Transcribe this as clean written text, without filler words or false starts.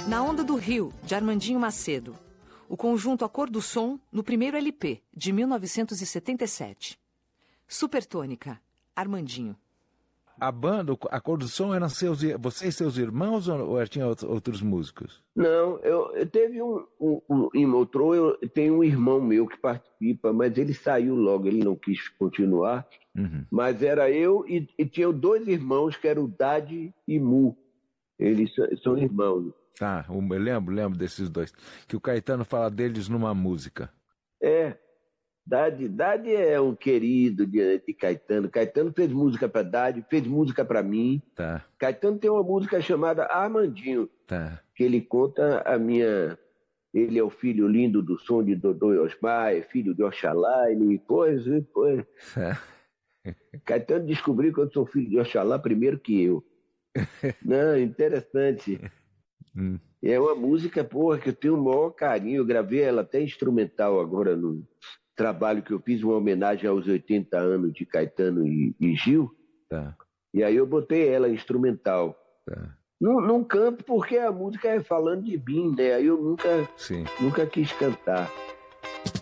Na Onda do Rio, de Armandinho Macedo. O conjunto A Cor do Som, no primeiro LP, de 1977. Supertônica, Armandinho. A banda, A Cor do Som, eram você e seus irmãos ou tinha outros músicos? Não, eu teve em Motrô, eu tenho um irmão meu que participa, mas ele saiu logo, ele não quis continuar. Uhum. Mas era eu e tinha dois irmãos que eram o Dade e Mu. Eles são irmãos. Tá, eu lembro desses dois. Que o Caetano fala deles numa música. Dade é um querido de Caetano. Caetano fez música para Dade, fez música para mim. Tá. Caetano tem uma música chamada Armandinho. Tá. Que ele conta a minha... Ele é o filho lindo do som de Dodô e Osmar, é filho de Oxalá, e coisa. Caetano descobriu que eu sou filho de Oxalá primeiro que eu. Não, interessante. É uma música, porra, que eu tenho o maior carinho. Eu gravei ela até instrumental agora no trabalho que eu fiz, uma homenagem aos 80 anos de Caetano e Gil. Tá. E aí eu botei ela instrumental. Tá. Não canto porque a música é falando de mim, né? Aí eu nunca quis cantar.